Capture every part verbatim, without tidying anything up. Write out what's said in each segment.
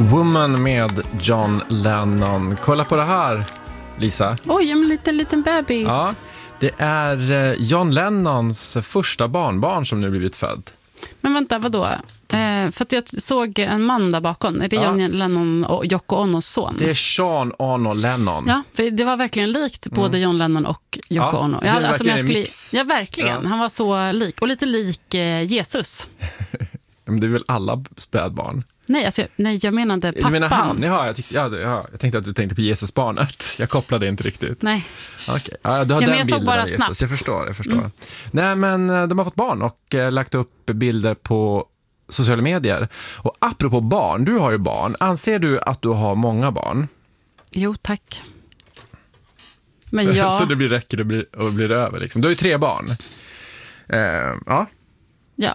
Woman med John Lennon. Kolla på det här, Lisa. Oj, en liten, liten bebis. Ja, det är John Lennons första barnbarn som nu blivit född. Men vänta, vadå? Eh, för att jag såg en man där bakom. Är det ja. John Lennon och Yoko Onos son? Det är Sean Ono Lennon. Ja, för det var verkligen likt både mm. John Lennon och Yoko ja, Ono. Det är ja, alltså, jag skulle, mix. ja, verkligen. Ja. Han var så lik. Och lite lik eh, Jesus. Men det är väl alla spädbarn? Nej, alltså, nej, jag menade pappan. Du menar han? Ja, jag, tyck, ja, ja, jag tänkte att du tänkte på Jesusbarnet. Jag kopplade inte riktigt. Nej. Okej. Ja, du har ja, den jag såg bara Jesus. snabbt. Jag förstår, jag förstår. Mm. Nej, men de har fått barn och eh, lagt upp bilder på sociala medier. Och apropå barn, du har ju barn. Anser du att du har många barn? Jo, tack. Men ja. Så det blir räcker det blir, och blir över liksom. Du har ju tre barn. Eh, ja. Ja.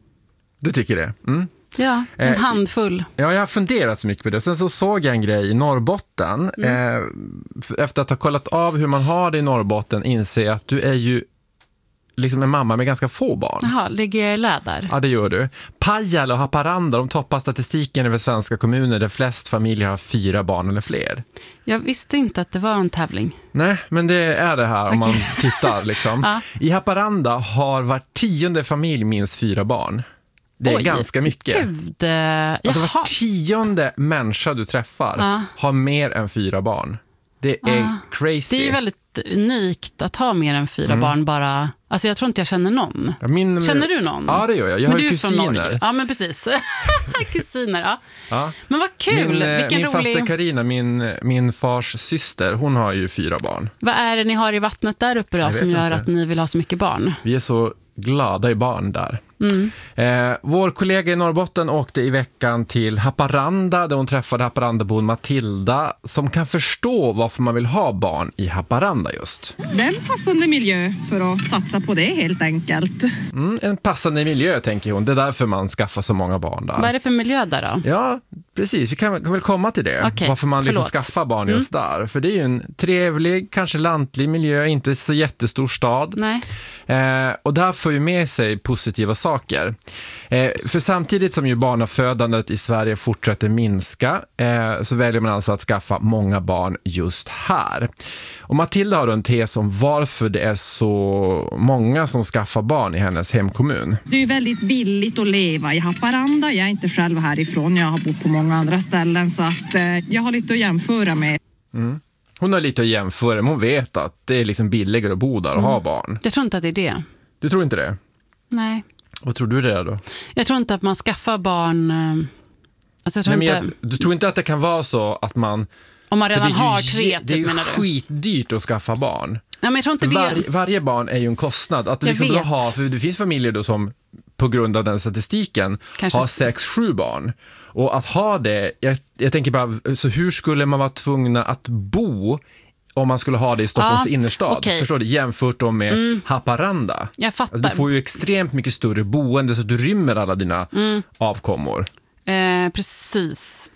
Du tycker det? Mm. Ja, en eh, handfull. Ja, jag har funderat så mycket på det. Sen så såg jag en grej i Norrbotten. Mm. Eh, efter att ha kollat av hur man har det i Norrbotten inser jag att du är ju liksom en mamma med ganska få barn. Jaha, ligger jag i läder? Ja, det gör du. Pajala och Haparanda, de toppar statistiken över svenska kommuner där flest familjer har fyra barn eller fler. Jag visste inte att det var en tävling. Nej, men det är det här om okay. man tittar liksom. Ja. I Haparanda har var tionde familj minst fyra barn. Det är Oj, ganska mycket. Gud, eh, alltså var tionde människa du träffar ja. har mer än fyra barn. Det är ja. crazy. Det är ju väldigt unikt att ha mer än fyra mm. barn bara. Alltså jag tror inte jag känner någon. Ja, min, känner du någon? Ja, det gör jag. Jag men har du kusiner. Från Norge. Ja, men precis. kusiner, ja. ja. Men vad kul. Min, Vilken min rolig... faster Carina, min, min fars syster, hon har ju fyra barn. Vad är det ni har i vattnet där uppe då, som gör inte. Att ni vill ha så mycket barn? Vi är så glada i barn där. Mm. Eh, vår kollega i Norrbotten åkte i veckan till Haparanda där hon träffade Haparandabon Matilda som kan förstå varför man vill ha barn i Haparanda just. Det är en passande miljö för att satsa på det helt enkelt. Mm, en passande miljö tänker hon. Det är därför man skaffar så många barn där. Vad är det för miljö där då? Ja, precis. Vi kan, kan väl komma till det. Okay, varför man liksom förlåt. skaffar barn just mm. där. För det är ju en trevlig, kanske lantlig miljö, inte så jättestor stad. Nej. Eh, och där får ju med sig positiva saker. Eh, för samtidigt som ju barnafödandet i Sverige fortsätter minska eh, så väljer man alltså att skaffa många barn just här. Och Matilda har en tes om varför det är så många som skaffar barn i hennes hemkommun. Det är ju väldigt billigt att leva i Haparanda. Jag är inte själv härifrån, jag har bott på många andra ställen så att eh, jag har lite att jämföra med. Mm. Hon har lite att jämföra, men hon vet att det är liksom billigare att bo där och mm. ha barn. Jag tror inte att det är det. Du tror inte det? Nej. Vad tror du det är då? Jag tror inte att man skaffar barn... Alltså jag tror Nej, inte... men jag, du tror inte att det kan vara så att man... Om man redan har ju, tre, typ, det är ju menar du? skitdyrt att skaffa barn. Nej, men jag tror inte Var, det. Varje barn är ju en kostnad. Att liksom då ha, för det finns familjer då som på grund av den statistiken Kanske... har sex, sju barn. Och att ha det, jag, jag tänker bara, så hur skulle man vara tvungna att bo om man skulle ha det i Stockholms ja, innerstad? Okay. Förstår du? Jämfört då med mm. Haparanda. Jag fattar. Alltså, du får ju extremt mycket större boende så att du rymmer alla dina mm. avkommor. Eh, precis.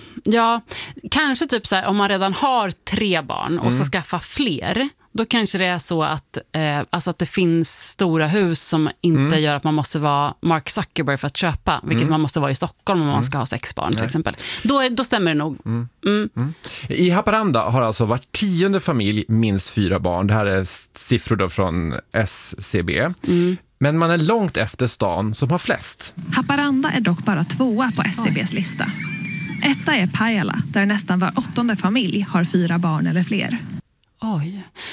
Ja, kanske typ så här, om man redan har tre barn och mm. ska skaffa fler, då kanske det är så att, eh, alltså att det finns stora hus som inte mm. gör att man måste vara Mark Zuckerberg för att köpa, vilket mm. man måste vara i Stockholm om man mm. ska ha sex barn till Nej. exempel. Då, är, då stämmer det nog. Mm. Mm. Mm. I Haparanda har alltså var tionde familj minst fyra barn. Det här är siffror då från S C B. Mm. Men man är långt efter stan som har flest. Haparanda är dock bara tvåa på S C B:s Oj. lista. Etta är Pajala, där nästan var åttonde familj har fyra barn eller fler. Oj.